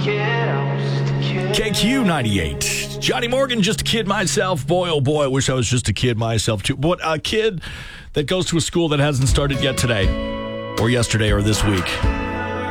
KQ 98. Johnny Morgan, just a kid myself. Boy, oh boy, I wish I was just a kid myself too. But a kid that goes to a school that hasn't started yet today or yesterday or this week.